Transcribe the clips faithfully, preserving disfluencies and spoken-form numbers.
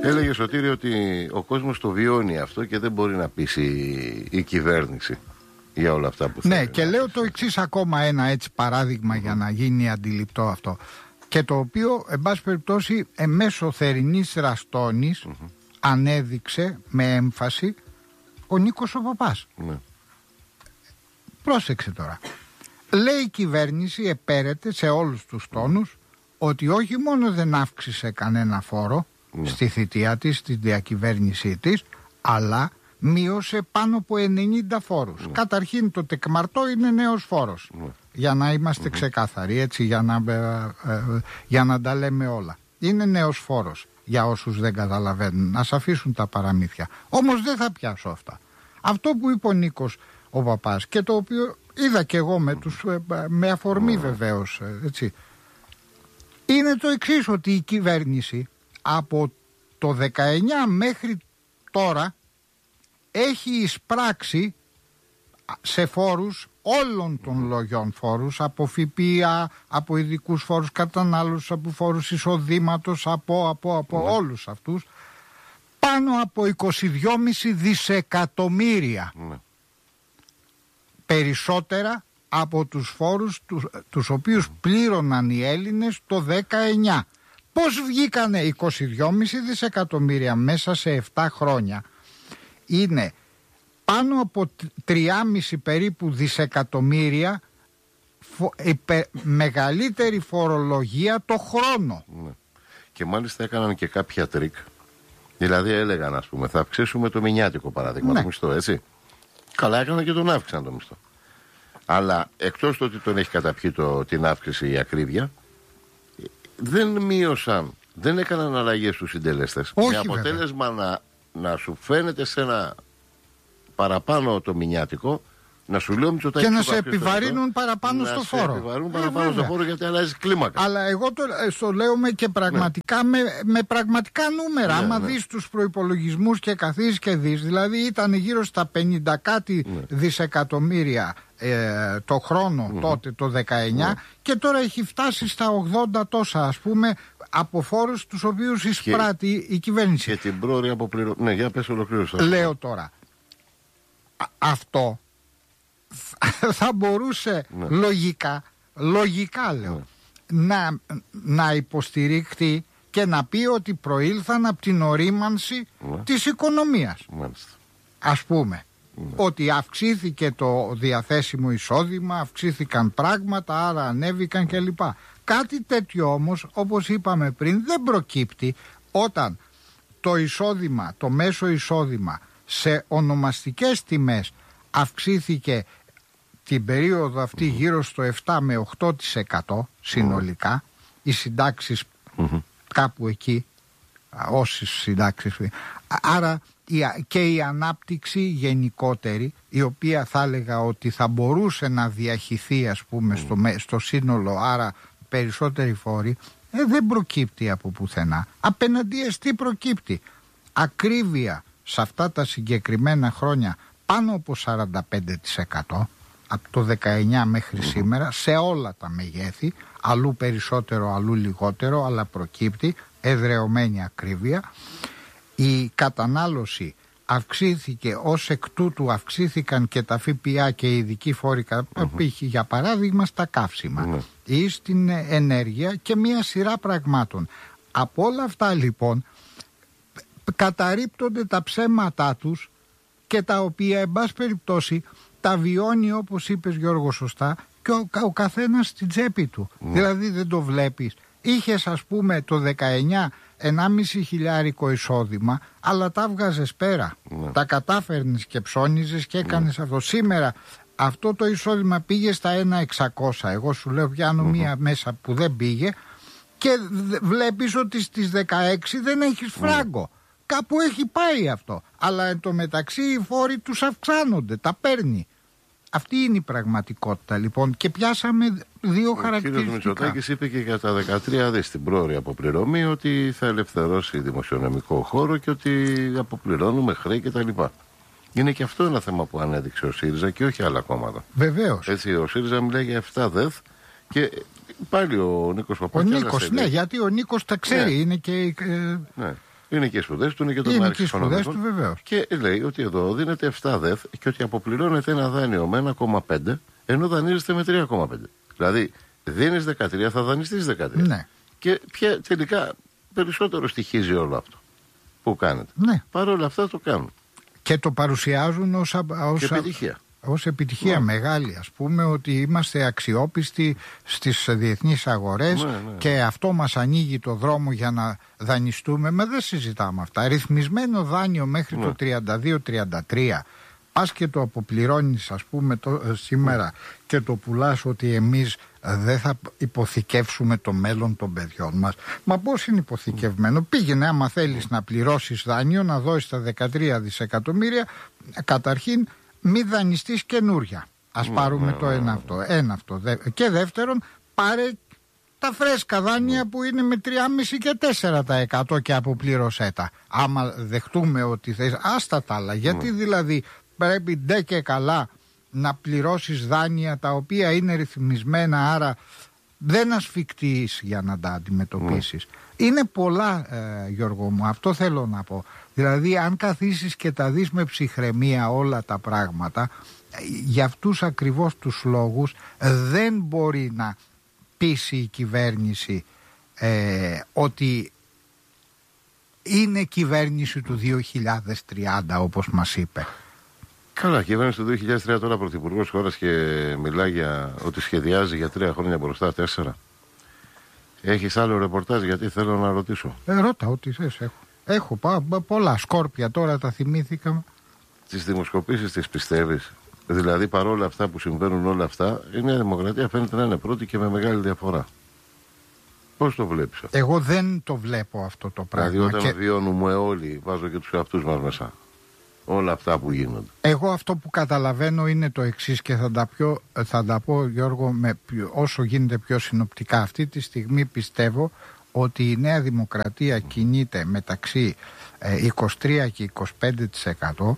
Έλεγε, Σωτήρη, ότι ο κόσμος το βιώνει αυτό και δεν μπορεί να πείσει η, η κυβέρνηση για όλα αυτά που θέλει. Ναι, και λέω το εξής ακόμα ένα έτσι παράδειγμα mm-hmm. για να γίνει αντιληπτό αυτό. Και το οποίο, εν πάση περιπτώσει, μέσω θερινής ραστόνης mm-hmm. ανέδειξε με έμφαση ο Νίκος ο Παπάς. Mm-hmm. Πρόσεξε τώρα. Λέει η κυβέρνηση, επέρεται σε όλους τους τόνους, mm-hmm. ότι όχι μόνο δεν αύξησε κανένα φόρο mm-hmm. στη θητεία της, στη διακυβέρνησή της, αλλά μείωσε πάνω από ενενήντα φόρους. Mm. Καταρχήν το τεκμαρτό είναι νέος φόρος. Mm. Για να είμαστε mm-hmm. ξεκάθαροι, έτσι, για να, ε, ε, για να τα λέμε όλα. Είναι νέος φόρος για όσους δεν καταλαβαίνουν. Ας αφήσουν τα παραμύθια. Όμως δεν θα πιάσω αυτά. Αυτό που είπε ο Νίκος ο Παπάς και το οποίο είδα και εγώ με, τους, ε, με αφορμή mm. βεβαίως, ε, έτσι, είναι το εξής, ότι η κυβέρνηση από το δεκαεννιά μέχρι τώρα έχει εισπράξει σε φόρους όλων των λογιών φόρους, από ΦΠΑ, από ειδικούς φόρους κατανάλωσης, από φόρους εισοδήματος, από, από, από ναι. όλους αυτούς, πάνω από είκοσι δυόμισι δισεκατομμύρια. Ναι. Περισσότερα από τους φόρους τους, τους οποίους πλήρωναν οι Έλληνες το δεκαεννιά. Πώς βγήκανε είκοσι δυόμισι δισεκατομμύρια μέσα σε επτά χρόνια? Είναι πάνω από τριάμισι περίπου δισεκατομμύρια φο, υπε, μεγαλύτερη φορολογία το χρόνο. Ναι. Και μάλιστα έκαναν και κάποια τρίκ. Δηλαδή έλεγαν, ας πούμε, θα αυξήσουμε το μηνιάτικο παράδειγμα, ναι. το μισθό, έτσι. Καλά έκαναν και τον αύξησαν το μισθό. Αλλά εκτός το ότι τον έχει καταπιεί το, την αύξηση η ακρίβεια, δεν μείωσαν, δεν έκαναν αλλαγές στους συντελεστές. Όχι, με αποτέλεσμα να, να σου φαίνεται σε ένα παραπάνω το μηνιάτικο, να σου λέω Μητσοτάκη, και να σε επιβαρύνουν παραπάνω στο φόρο. Να σε επιβαρύνουν παραπάνω ε, στο φόρο, γιατί αλλάζει κλίμακα. Αλλά εγώ το, το λέω με και πραγματικά ναι. με, με πραγματικά νούμερα. Ναι, άμα ναι. δεις τους προϋπολογισμούς και καθίσεις και δεις, δηλαδή ήταν γύρω στα πενήντα κάτι ναι. δισεκατομμύρια ε, το χρόνο mm-hmm. τότε το δεκαεννιά mm-hmm. και τώρα έχει φτάσει στα ογδόντα τόσα, ας πούμε, από φόρους τους οποίους εισπράττει η κυβέρνηση. Και την πρόορη αποπληρωμή. Ναι, για πες ολοκλήρωση. Λέω τώρα. Αυτό θα μπορούσε ναι. λογικά, λογικά λέω, ναι. να, να υποστηριχθεί και να πει ότι προήλθαν από την ορίμανση ναι. της οικονομίας. Μάλιστα. Ας πούμε, ναι. ότι αυξήθηκε το διαθέσιμο εισόδημα, αυξήθηκαν πράγματα, άρα ανέβηκαν κλπ. Κάτι τέτοιο όμως, όπως είπαμε πριν, δεν προκύπτει όταν το εισόδημα, το μέσο εισόδημα σε ονομαστικές τιμές αυξήθηκε την περίοδο αυτή mm-hmm. γύρω στο επτά με οκτώ τοις εκατό συνολικά, mm-hmm. οι συντάξεις mm-hmm. κάπου εκεί, όσες συντάξεις, άρα και η ανάπτυξη γενικότερη, η οποία θα έλεγα ότι θα μπορούσε να διαχυθεί, ας πούμε, mm-hmm. στο, στο σύνολο, άρα περισσότεροι φόροι, ε, δεν προκύπτει από πουθενά. Απέναντίας τι προκύπτει? Ακρίβεια σε αυτά τα συγκεκριμένα χρόνια πάνω από σαράντα πέντε τοις εκατό από το δεκαεννιά μέχρι mm-hmm. σήμερα, σε όλα τα μεγέθη, αλλού περισσότερο, αλλού λιγότερο, αλλά προκύπτει εδρεωμένη ακρίβεια. Η κατανάλωση αυξήθηκε, ως εκ τούτου αυξήθηκαν και τα ΦΠΑ και οι ειδικοί φόροι, mm-hmm. για παράδειγμα στα καύσιμα mm-hmm. ή στην ενέργεια και μία σειρά πραγμάτων. Από όλα αυτά λοιπόν καταρρίπτονται τα ψέματά τους και τα οποία εν πάση περιπτώσει τα βιώνει, όπως είπες Γιώργο σωστά, και ο, ο καθένας στην τσέπη του. Mm. Δηλαδή δεν το βλέπεις. Είχες, ας πούμε, το δεκαεννιά ενάμιση χιλιάρικο εισόδημα, αλλά τα βγάζες πέρα. Mm. Τα κατάφερνες και ψώνιζες και έκανες mm. αυτό. Σήμερα αυτό το εισόδημα πήγε στα ένα εξακόσια. Εγώ σου λέω πιάνω mm-hmm. μία μέσα που δεν πήγε και βλέπεις ότι στις δεκαέξι δεν έχεις φράγκο. Mm. Κάπου έχει πάει αυτό. Αλλά εν τω μεταξύ οι φόροι τους αυξάνονται, τα παίρνει. Αυτή είναι η πραγματικότητα λοιπόν. Και πιάσαμε δύο χαρακτηριστικά. Ο κ. Μητσοτάκης είπε και για τα δεκατρία δις στην πρόωρη αποπληρωμή ότι θα ελευθερώσει δημοσιονομικό χώρο και ότι αποπληρώνουμε χρέη κτλ. Είναι και αυτό ένα θέμα που ανέδειξε ο ΣΥΡΙΖΑ και όχι άλλα κόμματα. Βεβαίως. Έτσι, ο ΣΥΡΙΖΑ μιλάει για επτά δεθ και πάλι ο Νίκος Παπάς. Ο Νίκος, ναι, γιατί ο Νίκος τα ξέρει. Ναι. Είναι και. Ε, ναι. Είναι και οι σπουδές του, είναι και το είναι και οι σπουδές του, βεβαίως. Και λέει ότι εδώ δίνεται επτά δεθ και ότι αποπληρώνεται ένα δάνειο με ένα κόμμα πέντε ενώ δανείζεστε με τρία κόμμα πέντε. Δηλαδή δίνεις δεκατρία, θα δανειστείς δεκατρία. Ναι. Και πια τελικά περισσότερο στοιχίζει όλο αυτό που κάνετε. Ναι. Παρ' όλα αυτά το κάνουν. Και το παρουσιάζουν ως, ως, επιτυχία. ως επιτυχία ναι. μεγάλη, ας πούμε, ότι είμαστε αξιόπιστοι στις διεθνείς αγορές ναι, ναι. και αυτό μας ανοίγει το δρόμο για να δανειστούμε. Μα δεν συζητάμε αυτά. Ρυθμισμένο δάνειο μέχρι ναι. το τριάντα δύο τριάντα τρία. Πας και το αποπληρώνεις, ας πούμε, το, σήμερα ναι. και το πουλάς ότι εμείς δεν θα υποθηκεύσουμε το μέλλον των παιδιών μας. Μα πώς είναι υποθηκευμένο? Πήγαινε άμα θέλεις να πληρώσεις δάνειο, να δώσεις τα δεκατρία δισεκατομμύρια, καταρχήν μη δανειστείς καινούρια. Ας πάρουμε το ένα αυτό. Ένα αυτό. Και δεύτερον, πάρε τα φρέσκα δάνεια που είναι με τρία κόμμα πέντε και τέσσερα τοις εκατό και αποπλήρωσέ τα. Άμα δεχτούμε ότι θες, άστα τα άλλα. Γιατί δηλαδή πρέπει ντε και καλά να πληρώσεις δάνεια τα οποία είναι ρυθμισμένα, άρα δεν ασφικτείς για να τα αντιμετωπίσεις. Mm. Είναι πολλά, ε, Γιώργο μου, αυτό θέλω να πω. Δηλαδή αν καθίσεις και τα δεις με ψυχραιμία όλα τα πράγματα, για αυτούς ακριβώς τους λόγους δεν μπορεί να πείσει η κυβέρνηση ε, ότι είναι κυβέρνηση του δύο χιλιάδες τριάντα όπως μας είπε. Καλά, κυβέρνηση του δύο χιλιάδες τρία τώρα πρωθυπουργός χώρας και μιλάει για ότι σχεδιάζει για τρία χρόνια μπροστά, τέσσερα. Έχεις άλλο ρεπορτάζ? Γιατί θέλω να ρωτήσω. Ε, ρώτα, ό,τι θες έχω. Έχω πά, πολλά σκόρπια τώρα, τα θυμήθηκα. Τις δημοσκοπήσεις τις πιστεύεις? Δηλαδή παρόλα αυτά που συμβαίνουν όλα αυτά, η Νέα Δημοκρατία φαίνεται να είναι πρώτη και με μεγάλη διαφορά. Πώς το βλέπεις αυτό? Εγώ δεν το βλέπω αυτό το πράγμα. Δηλαδή όταν και... βιώνουμε όλοι, βάζω και τους εαυτούς μας μέσα, όλα αυτά που γίνονται. Εγώ αυτό που καταλαβαίνω είναι το εξής και θα τα, πιο, θα τα πω, Γιώργο, με, όσο γίνεται πιο συνοπτικά. Αυτή τη στιγμή πιστεύω ότι η Νέα Δημοκρατία κινείται μεταξύ ε, είκοσι τρία και είκοσι πέντε τοις εκατό,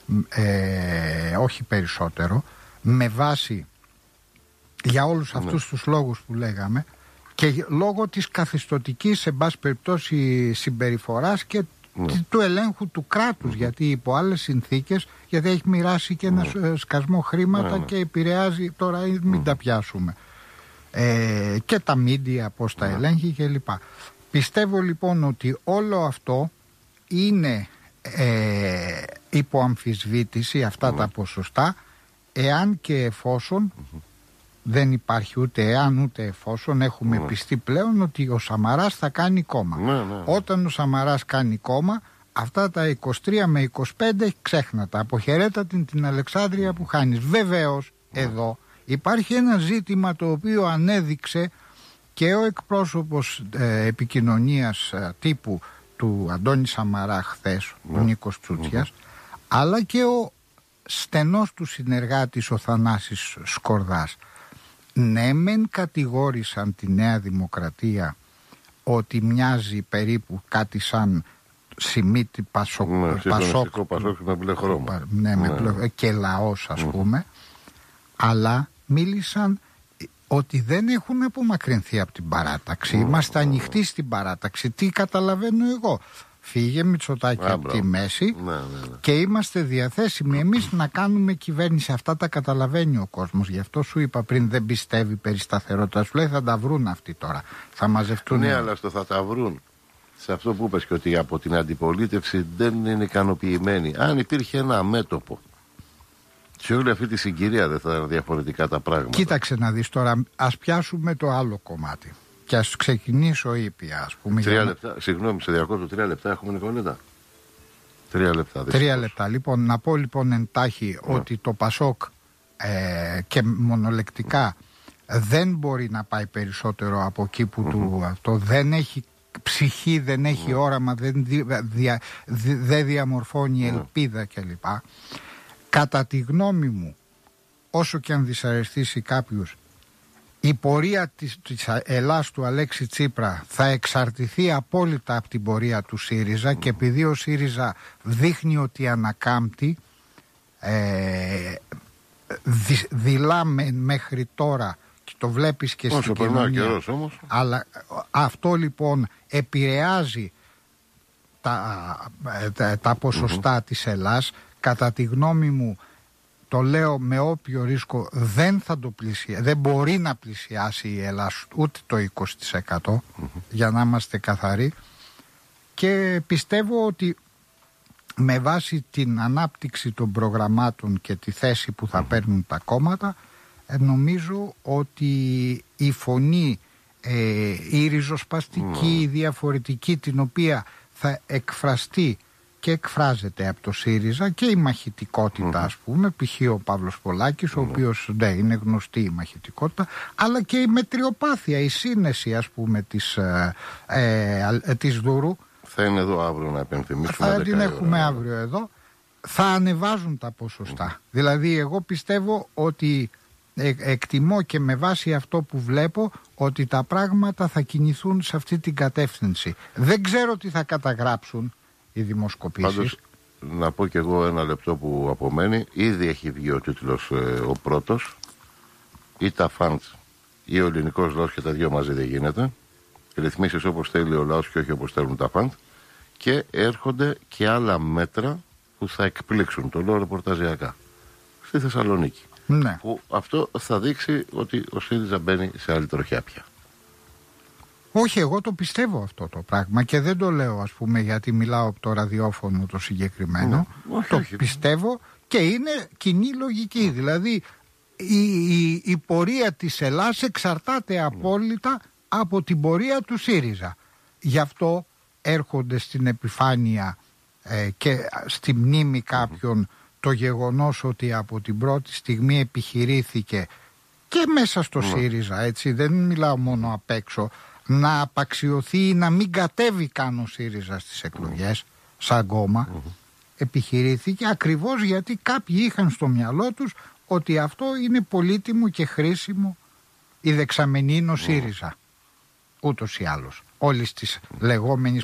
ε, όχι περισσότερο, με βάση για όλους αυτούς ναι. τους λόγους που λέγαμε και λόγω της καθιστωτικής, σε πάση περιπτώσει, συμπεριφοράς και ναι. του ελέγχου του κράτους, mm-hmm. γιατί υπό άλλες συνθήκες, γιατί έχει μοιράσει και ένα mm-hmm. σκασμό χρήματα mm-hmm. και επηρεάζει, τώρα μην mm-hmm. τα πιάσουμε, ε, και τα μίντια πώς τα mm-hmm. ελέγχει κλπ. Πιστεύω λοιπόν ότι όλο αυτό είναι ε, υπό αμφισβήτηση, αυτά mm-hmm. τα ποσοστά, εάν και εφόσον mm-hmm. δεν υπάρχει ούτε εάν ούτε εφόσον έχουμε ναι. πιστεί πλέον ότι ο Σαμαράς θα κάνει κόμμα. Ναι, ναι, ναι. Όταν ο Σαμαράς κάνει κόμμα, αυτά τα είκοσι τρία με είκοσι πέντε ξέχνα τα. Αποχαιρέτα την, την Αλεξάνδρεια που χάνεις. Βεβαίως ναι. εδώ υπάρχει ένα ζήτημα το οποίο ανέδειξε και ο εκπρόσωπος ε, επικοινωνίας ε, τύπου του Αντώνη Σαμαρά χθες, ναι. ο Νίκος Τσούτσιας, mm-hmm. αλλά και ο στενός του συνεργάτης ο Θανάσης Σκορδάς. Ναι, μεν κατηγόρησαν τη Νέα Δημοκρατία ότι μοιάζει περίπου κάτι σαν Σιμίτη Πασόκ, ναι, Πασόκ, Πασόκ με μπλε χρώμα. Ναι, ναι. Με μπλε, και λαός ας mm. πούμε, αλλά μίλησαν ότι δεν έχουν απομακρυνθεί από την παράταξη. Mm. Είμαστε ανοιχτοί στην παράταξη. Τι καταλαβαίνω εγώ? Φύγε Μητσοτάκη από τη μέση ναι, ναι, ναι. και είμαστε διαθέσιμοι εμείς να κάνουμε κυβέρνηση. Αυτά τα καταλαβαίνει ο κόσμος. Γι' αυτό σου είπα πριν, δεν πιστεύει περί σταθερότητα. Σου λέει θα τα βρουν αυτοί τώρα. Θα μαζευτούν. Ναι, αλλά στο θα τα βρουν. Σε αυτό που είπες και ότι από την αντιπολίτευση δεν είναι ικανοποιημένοι. Αν υπήρχε ένα μέτωπο, σε όλη αυτή τη συγκυρία δεν θα ήταν διαφορετικά τα πράγματα. Κοίταξε να δεις τώρα. Ας πιάσουμε το άλλο κομμάτι. Και ας ξεκινήσω ήπια, ας πούμε. Τρία για... λεπτά, συγγνώμη, σε διακόπτω, τρία λεπτά έχουμε, Νικόλετα. Τρία λεπτά. Δυστυχώς. Τρία λεπτά. Λοιπόν, να πω λοιπόν εντάχει yeah. ότι το Πασόκ ε, και μονολεκτικά δεν μπορεί να πάει περισσότερο από εκεί που mm-hmm. του αυτό. Δεν έχει ψυχή, δεν έχει mm-hmm. όραμα, δεν, δια, δια, δεν διαμορφώνει mm-hmm. ελπίδα κλπ. Κατά τη γνώμη μου, όσο και αν δυσαρεστήσει κάποιους, η πορεία της, της Ελλάς του Αλέξη Τσίπρα θα εξαρτηθεί απόλυτα από την πορεία του ΣΥΡΙΖΑ και επειδή ο ΣΥΡΙΖΑ δείχνει ότι ανακάμπτει, ε, δι, δηλάμε μέχρι τώρα και το βλέπεις και στην κοινωνία, καιρός, όμως. αλλά αυτό λοιπόν επηρεάζει τα, τα, τα ποσοστά mm-hmm. της Ελλάς, κατά τη γνώμη μου, το λέω με όποιο ρίσκο, δεν θα το πλησια... δεν μπορεί να πλησιάσει η Ελλάδα ούτε το είκοσι τοις εκατό mm-hmm. για να είμαστε καθαροί, και πιστεύω ότι με βάση την ανάπτυξη των προγραμμάτων και τη θέση που θα mm-hmm. παίρνουν τα κόμματα, νομίζω ότι η φωνή ε, η ριζοσπαστική, η διαφορετική, την οποία θα εκφραστεί και εκφράζεται από το ΣΥΡΙΖΑ, και η μαχητικότητα, mm-hmm. ας πούμε, π.χ. ο Παύλος Πολάκης, mm-hmm. ο οποίος ναι, είναι γνωστή η μαχητικότητα, αλλά και η μετριοπάθεια, η σύνεση, ας πούμε, της, ε, ε, της Δούρου. Θα είναι εδώ αύριο, να επενθυμίσουμε. Θα την έχουμε ώρα. αύριο εδώ. Θα ανεβάζουν τα ποσοστά. Mm-hmm. Δηλαδή εγώ πιστεύω ότι ε, εκτιμώ, και με βάση αυτό που βλέπω, ότι τα πράγματα θα κινηθούν σε αυτή την κατεύθυνση. Δεν ξέρω τι θα καταγράψουν οι δημοσκοπήσεις. Πάντως, να πω κι εγώ ένα λεπτό που απομένει. Ήδη έχει βγει ο τίτλος ε, ο πρώτος. Ή τα φαντς ή ο ελληνικός λαός, και τα δύο μαζί δεν γίνεται. Ρυθμίσεις όπως θέλει ο λαός και όχι όπως θέλουν τα φαντ. Και έρχονται και άλλα μέτρα που θα εκπλήξουν, το λέω ρεπορταζιακά, στη Θεσσαλονίκη. Ναι. Που αυτό θα δείξει ότι ο ΣΥΡΙΖΑ μπαίνει σε άλλη τροχιά πια. Όχι, εγώ το πιστεύω αυτό το πράγμα, και δεν το λέω, ας πούμε, γιατί μιλάω από το ραδιόφωνο το συγκεκριμένο. Ναι. Όχι, το όχι. πιστεύω, και είναι κοινή λογική. Δηλαδή η, η, η πορεία της Ελλάδας εξαρτάται απόλυτα ναι. από την πορεία του ΣΥΡΙΖΑ. Γι' αυτό έρχονται στην επιφάνεια ε, και στη μνήμη κάποιων mm-hmm. το γεγονός ότι από την πρώτη στιγμή επιχειρήθηκε και μέσα στο mm-hmm. ΣΥΡΙΖΑ, έτσι, δεν μιλάω μόνο απ' έξω, να απαξιωθεί ή να μην κατέβει καν ο ΣΥΡΙΖΑ στις εκλογές mm-hmm. σαν κόμμα. Mm-hmm. Επιχειρήθηκε ακριβώς γιατί κάποιοι είχαν στο μυαλό τους ότι αυτό είναι πολύτιμο και χρήσιμο, η δεξαμενή είναι ο ΣΥΡΙΖΑ. Ούτως ή άλλως. Όλης της λεγόμενης